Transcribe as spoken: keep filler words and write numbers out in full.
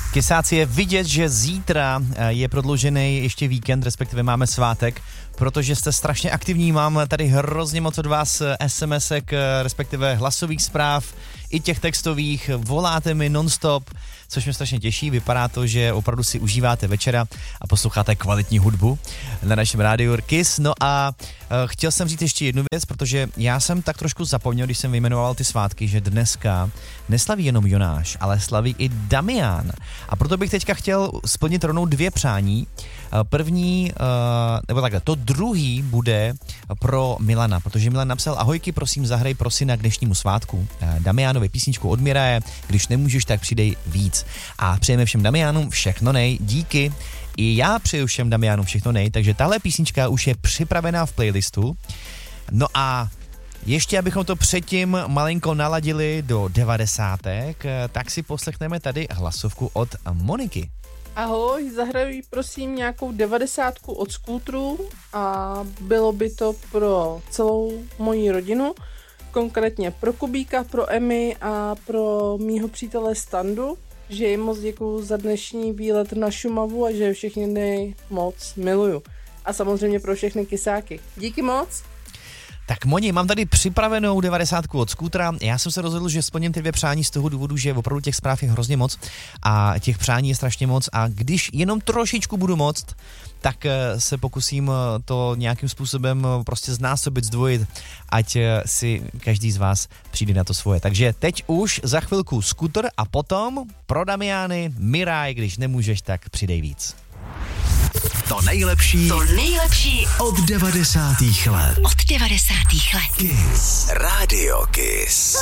Kysáci, je vidět, že zítra je prodloužený ještě víkend, respektive máme svátek, protože jste strašně aktivní, mám tady hrozně moc od vás SMSek, respektive hlasových zpráv, i těch textových, voláte mi non-stop, což mě strašně těší, vypadá to, že opravdu si užíváte večera a posloucháte kvalitní hudbu na našem rádiu Kiss. No a uh, chtěl jsem říct ještě jednu věc, protože já jsem tak trošku zapomněl, když jsem vyjmenoval ty svátky, že dneska neslaví jenom Jonáš, ale slaví i Damián. A proto bych teďka chtěl splnit rovnou dvě přání. Uh, první, uh, nebo takhle, to druhý bude pro Milana, protože Milan napsal: ahojky, prosím, zahraj pro syna k dnešnímu svátku uh, Damiánovi písničku od Miraje, když nemůžeš, tak přidej víc. A přejeme všem Damiánům všechno nej, díky. I já přeju všem Damiánům všechno nej, takže tahle písnička už je připravená v playlistu. No a ještě, abychom to předtím malinko naladili do devadesátek, tak si poslechneme tady hlasovku od Moniky. Ahoj, zahraju prosím nějakou devadesátku od Skútru a bylo by to pro celou moji rodinu, konkrétně pro Kubíka, pro Emy a pro mýho přítele Standu, že jim moc děkuju za dnešní výlet na Šumavu a že všechny moc miluju. A samozřejmě pro všechny kysáky. Díky moc. Tak Moni, mám tady připravenou devadesátku od Skútra. Já jsem se rozhodl, že splním ty dvě přání z toho důvodu, že opravdu těch zpráv je hrozně moc a těch přání je strašně moc a když jenom trošičku budu moct, tak se pokusím to nějakým způsobem prostě znásobit, zdvojit, ať si každý z vás přijde na to svoje. Takže teď už za chvilku Skútr a potom pro Damiány Miraj, když nemůžeš, tak přidej víc. To nejlepší, to nejlepší od devadesátých let. Od devadesátých let. Kiss. Radio Kiss.